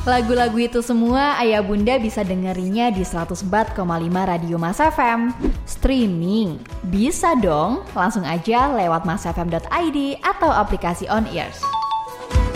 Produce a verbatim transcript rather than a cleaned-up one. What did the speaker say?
Lagu-lagu itu semua ayah bunda bisa dengerinya di seratus empat koma lima Radio Mas F M. Streaming? Bisa dong, langsung aja lewat masfm dot i d atau aplikasi On Ears.